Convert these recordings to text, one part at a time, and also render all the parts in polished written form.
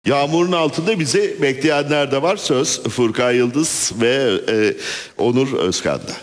Yağmurun altında bizi bekleyenler de var. Söz Furkan Yıldız ve Onur Özkan'da.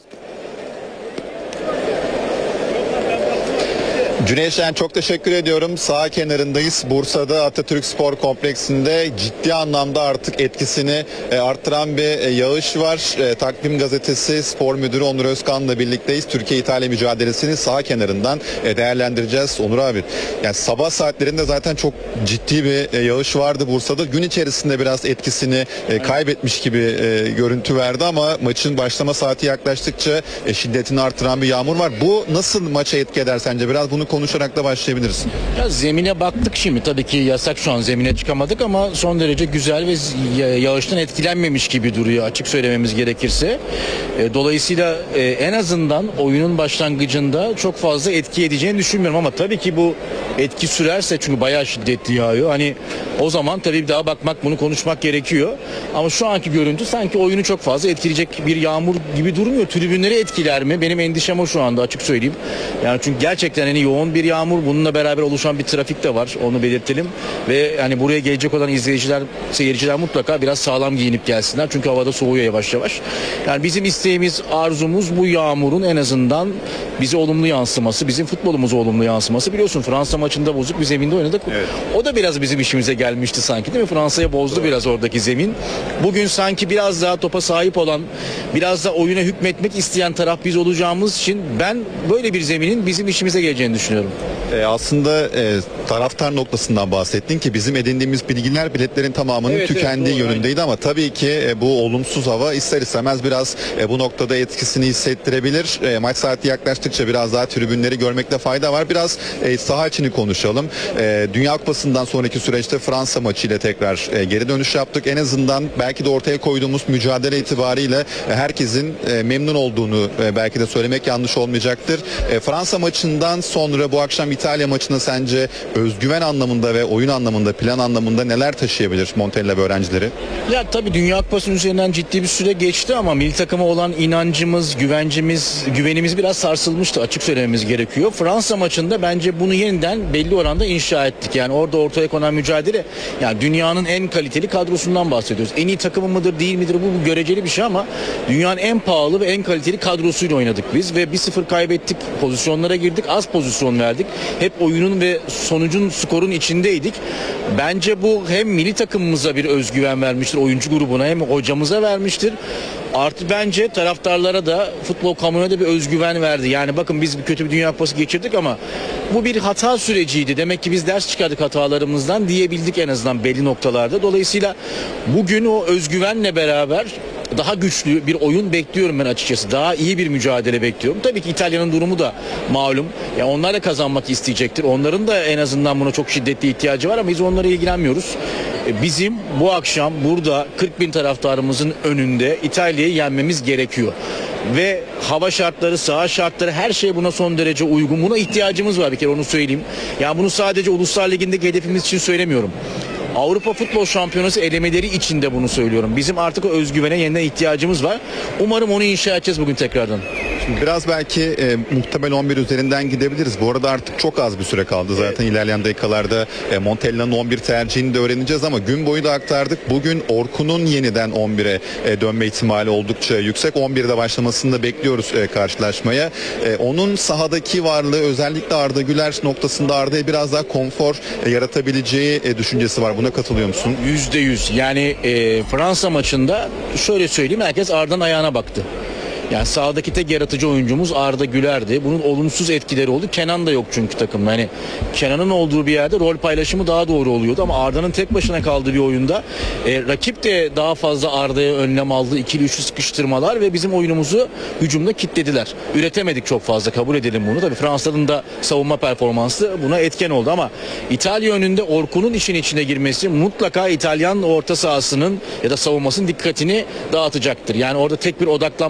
Cüneyt Şen, çok teşekkür ediyorum. Sağ kenarındayız. Bursa'da Atatürk Spor Kompleksinde ciddi anlamda artık etkisini arttıran bir yağış var. Takvim Gazetesi Spor Müdürü Onur Özkan'la birlikteyiz. Türkiye-İtalya mücadelesini sağ kenarından değerlendireceğiz. Onur abi, yani sabah saatlerinde zaten çok ciddi bir yağış vardı Bursa'da. Gün içerisinde biraz etkisini kaybetmiş gibi görüntü verdi ama maçın başlama saati yaklaştıkça şiddetini artıran bir yağmur var. Bu nasıl maça etki eder sence? Biraz bunu konuşarak da başlayabiliriz. Ya zemine baktık şimdi. Tabii ki yasak, şu an zemine çıkamadık ama son derece güzel ve yağıştan etkilenmemiş gibi duruyor, açık söylememiz gerekirse. Dolayısıyla en azından oyunun başlangıcında çok fazla etki edeceğini düşünmüyorum ama tabii ki bu etki sürerse, çünkü bayağı şiddetli yağıyor. Hani o zaman tabii bir daha bakmak, bunu konuşmak gerekiyor. Ama şu anki görüntü sanki oyunu çok fazla etkileyecek bir yağmur gibi durmuyor. Tribünleri etkiler mi? Benim endişem o şu anda, açık söyleyeyim. Yani çünkü gerçekten hani yoğun bir yağmur, bununla beraber oluşan bir trafik de var. Onu belirtelim. Ve hani buraya gelecek olan izleyiciler, seyirciler mutlaka biraz sağlam giyinip gelsinler. Çünkü havada soğuyor yavaş yavaş. Yani bizim isteğimiz, arzumuz bu yağmurun en azından bize olumlu yansıması, bizim futbolumuza olumlu yansıması. Biliyorsun Fransa maçında bozuk bir zeminde oynadık. Evet. O da biraz bizim işimize gelmişti sanki, değil mi? Fransa'ya bozdu biraz oradaki zemin. Bugün sanki biraz daha topa sahip olan, biraz da oyuna hükmetmek isteyen taraf biz olacağımız için ben böyle bir zeminin bizim işimize geleceğini düşünüyorum. Aslında taraftar noktasından bahsettin ki bizim edindiğimiz bilgiler biletlerin tamamının tükendiği yönündeydi ama tabii ki bu olumsuz hava ister istemez biraz bu noktada etkisini hissettirebilir. Maç saati yaklaştıkça biraz daha tribünleri görmekte fayda var. Biraz saha içini konuşalım. Dünya Kupası'ndan sonraki süreçte Fransa maçıyla tekrar geri dönüş yaptık. En azından belki de ortaya koyduğumuz mücadele itibariyle herkesin memnun olduğunu belki de söylemek yanlış olmayacaktır. Fransa maçından sonra bu akşam İtalya maçına sence özgüven anlamında ve oyun anlamında, plan anlamında neler taşıyabilir Montella ve öğrencileri? Ya tabii Dünya Kupası'nın üzerinden ciddi bir süre geçti ama milli takıma olan inancımız, güvenimiz biraz sarsılmıştı, açık söylememiz gerekiyor. Fransa maçında bence bunu yeniden belli oranda inşa ettik. Yani orada ortaya konan mücadele, yani dünyanın en kaliteli kadrosundan bahsediyoruz. En iyi takımı mıdır, değil midir, bu göreceli bir şey ama dünyanın en pahalı ve en kaliteli kadrosuyla oynadık biz ve 1-0 kaybettik. Pozisyonlara girdik, az pozisyon verdik. Hep oyunun ve sonucun, skorun içindeydik. Bence bu hem milli takımımıza bir özgüven vermiştir, oyuncu grubuna, hem hocamıza vermiştir. Artı bence taraftarlara da, futbol kamuoyuna da bir özgüven verdi. Yani bakın, biz bir kötü bir Dünya Kupası geçirdik ama bu bir hata süreciydi. Demek ki biz ders çıkardık hatalarımızdan diyebildik en azından belli noktalarda. Dolayısıyla bugün o özgüvenle beraber daha güçlü bir oyun bekliyorum ben açıkçası. Daha iyi bir mücadele bekliyorum. Tabii ki İtalya'nın durumu da malum. Ya onlar da kazanmak isteyecektir. Onların da en azından buna çok şiddetli ihtiyacı var ama biz onlara ilgilenmiyoruz. Bizim bu akşam burada 40.000 taraftarımızın önünde İtalya'yı yenmemiz gerekiyor. Ve hava şartları, saha şartları, her şey buna son derece uygun. Buna ihtiyacımız var, bir kere onu söyleyeyim. Yani bunu sadece Uluslar Ligi'ndeki hedefimiz için söylemiyorum. Avrupa Futbol Şampiyonası elemeleri için de bunu söylüyorum. Bizim artık o özgüvene yeniden ihtiyacımız var. Umarım onu inşa edeceğiz bugün tekrardan. Şimdi biraz belki muhtemel 11 üzerinden gidebiliriz. Bu arada artık çok az bir süre kaldı. Zaten ilerleyen dakikalarda Montella'nın 11 tercihini de öğreneceğiz ama gün boyu da aktardık. Bugün Orkun'un yeniden 11'e dönme ihtimali oldukça yüksek. 11'de başlamasını da bekliyoruz karşılaşmaya. Onun sahadaki varlığı, özellikle Arda Güler noktasında Arda'ya biraz daha konfor yaratabileceği düşüncesi var. Buna katılıyor musun? %100. Yani Fransa maçında şöyle söyleyeyim, herkes Arda'nın ayağına baktı. Yani sahadaki tek yaratıcı oyuncumuz Arda Güler'di. Bunun olumsuz etkileri oldu. Kenan da yok çünkü takımda. Yani Kenan'ın olduğu bir yerde rol paylaşımı daha doğru oluyordu ama Arda'nın tek başına kaldığı bir oyunda rakip de daha fazla Arda'ya önlem aldı. İkili üçlü sıkıştırmalar ve bizim oyunumuzu hücumda kilitlediler. Üretemedik çok fazla, kabul edelim bunu. Tabii Fransa'nın da savunma performansı buna etken oldu ama İtalya önünde Orkun'un işin içine girmesi mutlaka İtalyan orta sahasının ya da savunmasının dikkatini dağıtacaktır. Yani orada tek bir odaklanma noktası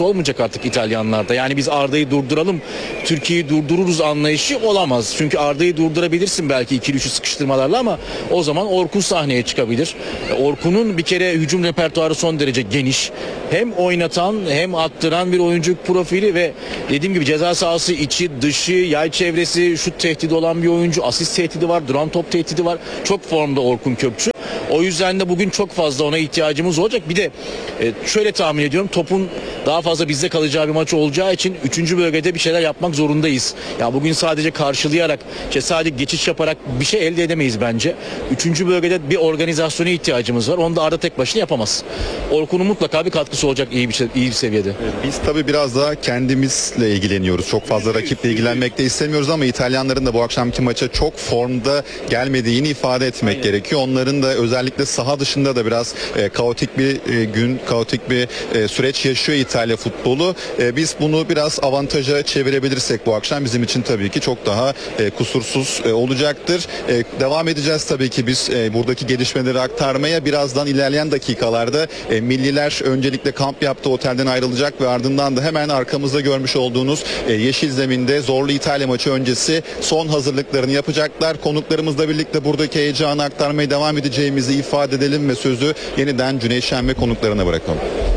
algısı olmayacak artık İtalyanlarda. Yani biz Arda'yı durduralım, Türkiye'yi durdururuz anlayışı olamaz. Çünkü Arda'yı durdurabilirsin belki ikili üçlü sıkıştırmalarla ama o zaman Orkun sahneye çıkabilir. Orkun'un bir kere hücum repertuarı son derece geniş. Hem oynatan hem attıran bir oyuncu profili ve dediğim gibi ceza sahası içi, dışı, yay çevresi, şut tehdidi olan bir oyuncu, asist tehdidi var, duran top tehdidi var. Çok formda Orkun Kökçü. O yüzden de bugün çok fazla ona ihtiyacımız olacak. Bir de şöyle tahmin ediyorum, topun daha fazla bizde kalacağı bir maç olacağı için 3. bölgede bir şeyler yapmak zorundayız. Ya bugün sadece karşılayarak, sadece geçiş yaparak bir şey elde edemeyiz bence. 3. bölgede bir organizasyona ihtiyacımız var. Onu da Arda tek başına yapamaz. Orkun'un mutlaka bir katkısı olacak iyi bir seviyede. Biz tabii biraz daha kendimizle ilgileniyoruz. Çok fazla rakiple ilgilenmek de istemiyoruz ama İtalyanların da bu akşamki maça çok formda gelmediğini ifade etmek gerekiyor. Onların da özellikle saha dışında da biraz kaotik bir gün, kaotik bir süreç yaşıyor İtalya futbolu. Biz bunu biraz avantaja çevirebilirsek bu akşam bizim için tabii ki çok daha kusursuz olacaktır. Devam edeceğiz tabii ki biz buradaki gelişmeleri aktarmaya. Birazdan ilerleyen dakikalarda milliler öncelikle kamp yaptığı otelden ayrılacak ve ardından da hemen arkamızda görmüş olduğunuz yeşil zeminde zorlu İtalya maçı öncesi son hazırlıklarını yapacaklar. Konuklarımızla birlikte buradaki heyecanı aktarmaya devam edeceğimizi ifade edelim ve sözü yeniden Cüneyt Şen ve konuklarına bırakalım.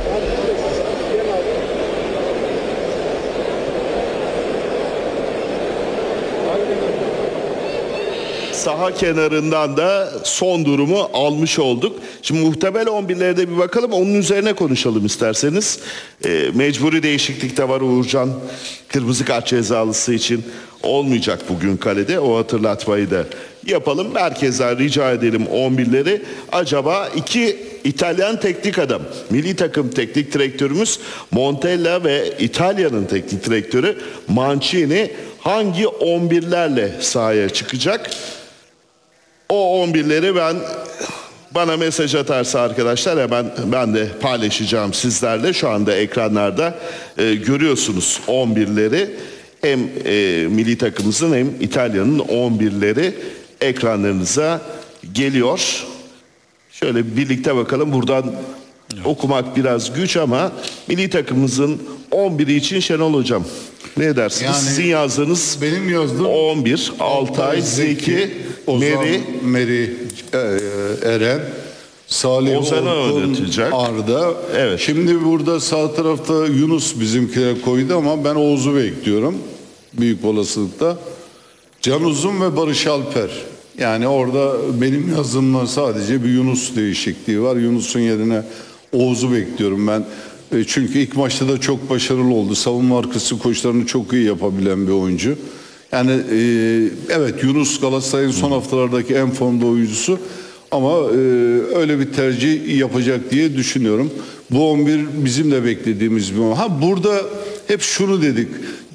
Saha kenarından da son durumu almış olduk. Şimdi muhtemel 11'lere de bir bakalım. Onun üzerine konuşalım isterseniz. Mecburi değişiklik de var Uğurcan. Kırmızı kart cezalısı için olmayacak bugün kalede. O hatırlatmayı da yapalım. Merkezden rica edelim 11'leri. Acaba iki İtalyan teknik adam, milli takım teknik direktörümüz Montella ve İtalya'nın teknik direktörü Mancini hangi 11'lerle sahaya çıkacak? O 11'leri bana mesaj atarsa arkadaşlar hemen ben de paylaşacağım sizlerle. Şu anda ekranlarda görüyorsunuz 11'leri. Hem milli takımımızın hem İtalya'nın 11'leri ekranlarınıza geliyor. Şöyle birlikte bakalım. Buradan okumak biraz güç ama milli takımımızın 11'i için Şenol Hocam ne dersiniz? Yani sizin yazdığınız benim yazdığım 11, Altay, Zeki, Ozan, Meri, Eren, Salih, Ozan'ı Orkun, oynatacak. Arda. Evet. Şimdi burada sağ tarafta Yunus bizimkiler koydu ama ben Oğuz'u bekliyorum. Büyük olasılıkla. Can Uzun ve Barış Alper. Yani orada benim yazdığımda sadece bir Yunus değişikliği var. Yunus'un yerine Oğuz'u bekliyorum ben. Çünkü ilk maçta da çok başarılı oldu. Savunma arkası koşularını çok iyi yapabilen bir oyuncu. Yani evet Yunus Galatasaray'ın son haftalardaki en formda oyuncusu. Ama öyle bir tercih yapacak diye düşünüyorum. Bu 11 bizim de beklediğimiz bir 11. Burada hep şunu dedik.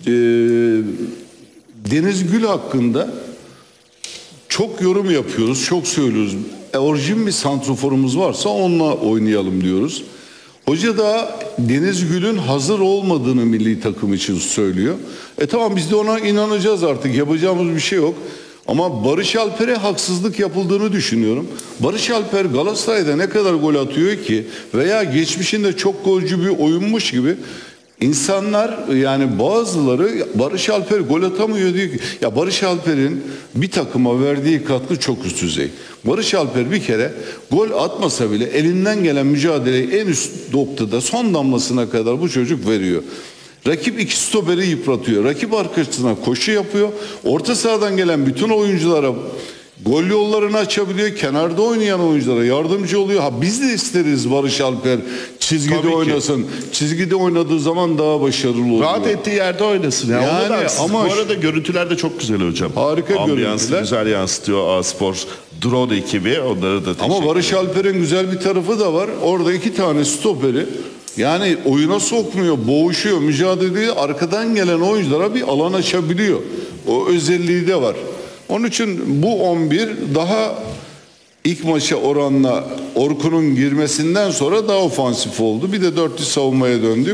Deniz Gül hakkında çok yorum yapıyoruz, çok söylüyoruz. Orijin bir santroforumuz varsa onunla oynayalım diyoruz. Hoca da Deniz Gül'ün hazır olmadığını milli takım için söylüyor. Tamam biz de ona inanacağız artık. Yapacağımız bir şey yok. Ama Barış Alper'e haksızlık yapıldığını düşünüyorum. Barış Alper Galatasaray'da ne kadar gol atıyor ki veya geçmişinde çok golcü bir oyunmuş gibi İnsanlar yani bazıları Barış Alper gol atamıyor diyor ki ya Barış Alper'in bir takıma verdiği katkı çok üst düzey. Barış Alper bir kere gol atmasa bile elinden gelen mücadeleyi en üst noktada son damlasına kadar bu çocuk veriyor. Rakip iki stoperi yıpratıyor. Rakip arkasına koşu yapıyor. Orta sahadan gelen bütün oyunculara gol yollarını açabiliyor. Kenarda oynayan oyunculara yardımcı oluyor. Biz de isteriz Barış Alper çizgide Tabii ki. oynasın. Çizgide oynadığı zaman daha başarılı oluyor. rahat ettiği yerde oynasın. Yani ama bu arada görüntüler de çok güzel hocam. Harika Ambiyansı görüntüler. güzel yansıtıyor A-Spor drone ekibi. Onları da ama Barış Alper'in güzel bir tarafı da var. Orada iki tane stoperi yani oyuna sokmuyor, boğuşuyor, mücadele ediyor. Arkadan gelen oyunculara bir alan açabiliyor. O özelliği de var. Onun için bu 11 daha ilk maça oranla Orkun'un girmesinden sonra daha ofansif oldu. Bir de dörtlü savunmaya döndük.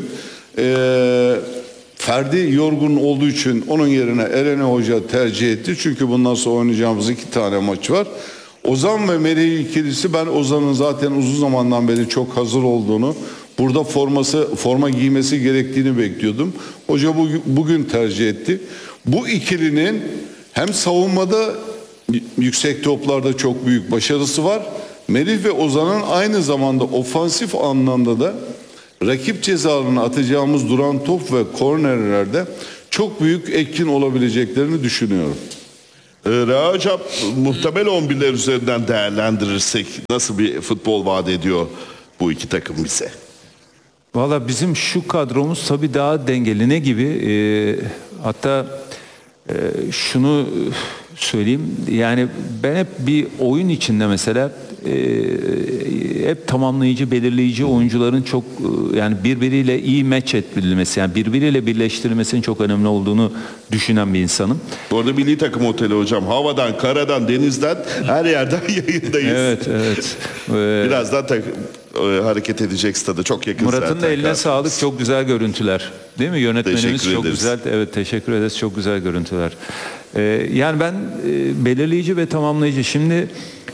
Ferdi yorgun olduğu için onun yerine Eren'i Hoca tercih etti. Çünkü bundan sonra oynayacağımız 2 tane maç var. Ozan ve Merih ikilisi ben Ozan'ın zaten uzun zamandan beri çok hazır olduğunu, burada forma giymesi gerektiğini bekliyordum. Hoca bugün tercih etti. Bu ikilinin hem savunmada yüksek toplarda çok büyük başarısı var. Melih ve Ozan'ın aynı zamanda ofansif anlamda da rakip cezalarına atacağımız duran top ve kornerlerde çok büyük etkin olabileceklerini düşünüyorum. Reha Hocam, muhtemel 11'ler üzerinden değerlendirirsek nasıl bir futbol vaat ediyor bu iki takım bize? Valla bizim şu kadromuz tabii daha dengeli. Ne gibi? Hatta şunu söyleyeyim. Yani ben hep bir oyun içinde mesela hep tamamlayıcı, belirleyici oyuncuların çok yani birbiriyle iyi match edilmesi, yani birbiriyle birleştirilmesinin çok önemli olduğunu düşünen bir insanım. Bu arada milli takım oteli hocam. Havadan, karadan, denizden her yerden yayındayız. Evet. Birazdan hareket edecek stada. Çok yakın Murat'ın da zaten. eline sağlık. Çok güzel görüntüler. Değil mi? Yönetmenimiz Teşekkür çok ederiz. güzel. Evet, teşekkür ederiz. Çok güzel görüntüler. Yani ben belirleyici ve tamamlayıcı. Şimdi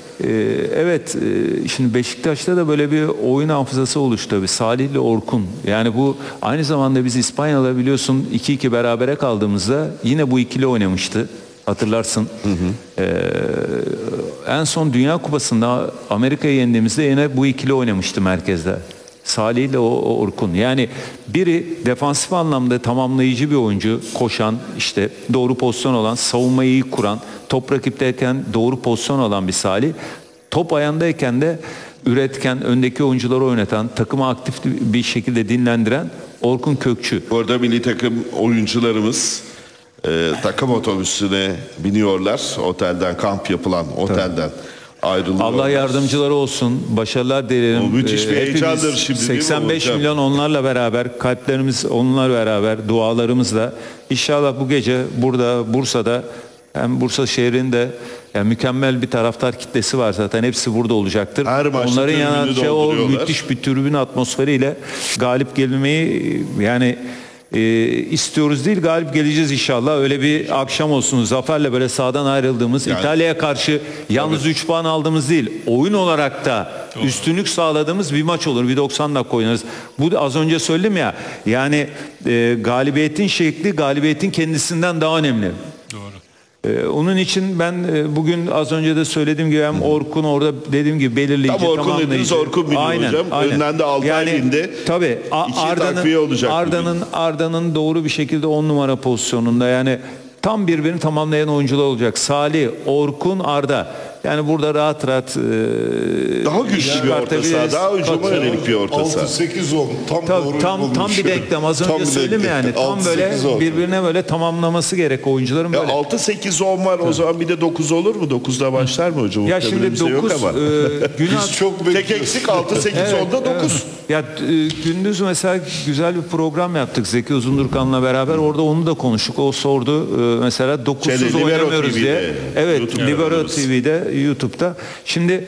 şimdi Beşiktaş'ta da böyle bir oyun hafızası oluştu tabii. Salih ile Orkun. Yani bu aynı zamanda biz İspanya'da biliyorsun 2-2 berabere kaldığımızda yine bu ikili oynamıştı. Hatırlarsın. En son Dünya Kupası'nda Amerika'yı yendiğimizde yine bu ikili oynamıştı merkezde. Salih ile Orkun. Yani biri defansif anlamda tamamlayıcı bir oyuncu, koşan, işte doğru pozisyon olan, savunmayı iyi kuran, top rakipteyken doğru pozisyon olan bir Salih. Top ayağındayken de üretken, öndeki oyuncuları oynatan, takımı aktif bir şekilde dinlendiren Orkun Kökçü. Bu arada milli takım oyuncularımız takım otobüsüne biniyorlar. Otelden, kamp yapılan otelden ayrılıyorlar. Allah yardımcıları olsun. Başarılar dilerim. O müthiş bir Hepimiz heyecandır şimdi, değil mi 85 hocam? milyon onlarla beraber, kalplerimiz onlarla beraber, dualarımızla inşallah bu gece burada Bursa'da, hem Bursa şehrinde yani mükemmel bir taraftar kitlesi var zaten. Hepsi burada olacaktır. Her maçta Onların tribünü yarattığı o dolduruyorlar. müthiş bir tribün atmosferiyle galip gelmeyi yani istiyoruz değil, galip geleceğiz inşallah. Öyle bir akşam olsun, zaferle böyle sahadan ayrıldığımız, Yani, İtalya'ya karşı yalnız 3 puan aldığımız değil, oyun olarak da üstünlük sağladığımız bir maç olur. Bir 90 dakika oynarız. Bu az önce söyledim ya, yani galibiyetin şekli galibiyetin kendisinden daha önemli. Onun için ben bugün az önce de söylediğim gibi hem Orkun orada dediğim gibi belirleyici, Tam Orkun tamamlayıcı. dediniz, Orkun biliyor hocam. Önden de Altay bindi. Tabii İki takviye olacak Arda'nın doğru bir şekilde 10 numara pozisyonunda, yani tam birbirini tamamlayan oyuncular olacak. Salih, Orkun, Arda. Yani burada rahat daha güçlü bir orta saha, daha hücuma yönelik bir orta saha. 6-8-10 Tam bir denklem. Az önce söyledim yani. Tam böyle birbirine böyle tamamlaması gerek oyuncuların böyle. 6-8-10 var, o zaman bir de 9 olur mu? 9'da başlar mı hocam? Ya şimdi 9 Biz çok tek eksik 6-8-10'da 9. Ya gündüz mesela güzel bir program yaptık Zeki Uzundurkan'la beraber. Orada onu da konuştuk. O sordu mesela 9'suz Libero oynamıyoruz TV'de, diye. Evet, YouTube'da Libero yapıyoruz. TV'de, YouTube'da. Şimdi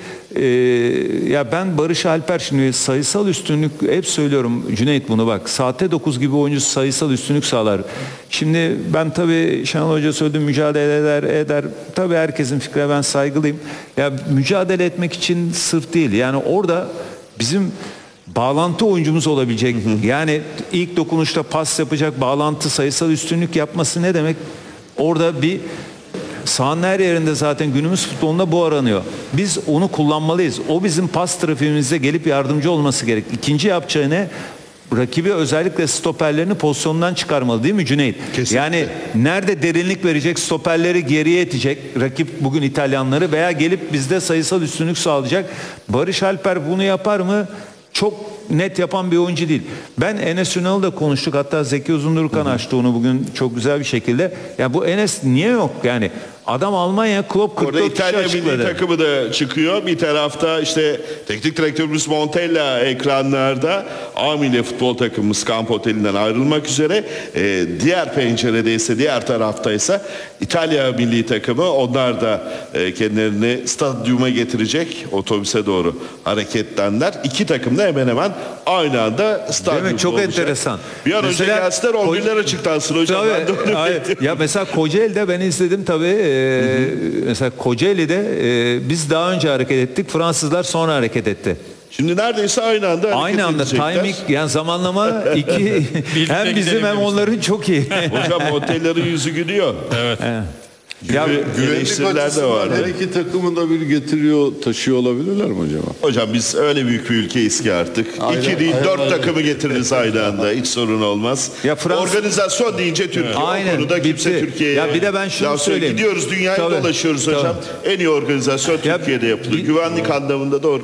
ya ben Barış Alper, şimdi sayısal üstünlük hep söylüyorum Cüneyt, bunu bak. Saatte 9 gibi oyuncu sayısal üstünlük sağlar. Şimdi ben tabii Şenol Hoca söyledi, mücadele eder. Tabii herkesin fikrine ben saygılıyım. Ya mücadele etmek için sırf değil. Yani orada bizim bağlantı oyuncumuz olabilecek. Yani ilk dokunuşta pas yapacak, bağlantı, sayısal üstünlük yapması ne demek? Orada bir sahanın her yerinde zaten günümüz futbolunda bu aranıyor. Biz onu kullanmalıyız. O bizim pas trafiğimizde gelip yardımcı olması gerek. İkinci yapacağı ne? Rakibi, özellikle stoperlerini pozisyondan çıkarmalı, değil mi Cüneyt? Kesinlikle. Yani nerede derinlik verecek, stoperleri geriye itecek rakip, bugün İtalyanları, veya gelip bizde sayısal üstünlük sağlayacak. Barış Alper bunu yapar mı? Çok net yapan bir oyuncu değil. Ben Enes Ünal'ı da konuştuk. Hatta Zeki Uzundurkan açtı onu bugün çok güzel bir şekilde. Ya bu Enes niye yok yani? Adam Almanya, Klopp 44 Orada kişi İtalya milli açıkladı. takımı da çıkıyor. Bir tarafta işte teknik direktörümüz Montella ekranlarda, A milli futbol takımımız kamp otelinden ayrılmak üzere. Diğer pencerede ise, diğer tarafta ise İtalya milli takımı, onlar da kendilerini stadyuma getirecek otobüse doğru hareketlendiler. İki takım da hemen hemen aynı anda stadyumda Değil mi? Çok olacak. enteresan. Bir an önce Mesela gelsinler, 11'ler açıklansın hocam. Ben de onu Tabii, hayır. bekliyorum. Ya mesela Kocaeli'de ben izledim tabii. Mesela Kocaeli'de biz daha önce hareket ettik. Fransızlar sonra hareket etti. Şimdi neredeyse aynı anda hareket Aynı anda edecekler. timing yani zamanlama iki hem bizim hem onların çok iyi. Hocam otellerin yüzü gülüyor. Ya Güvenlik eleştiriler de açısından vardı. her iki takımı da bir getiriyor, taşıyor olabilirler mi acaba? Hocam biz öyle büyük bir ülkeyiz ki artık. Aynen, 2 değil aynen, 4 aynen. takımı getiririz aynı anda. Hiç sorun olmaz. Ya Fransa- Organizasyon deyince Türkiye. Aynen, O konuda kimse bitti. Türkiye'ye. Ya bir de ben şunu laf söyle- söyleyeyim. Gidiyoruz dünyayı Tabii, dolaşıyoruz hocam. En iyi organizasyon Ya Türkiye'de yapılıyor. bir- Güvenlik anlamında da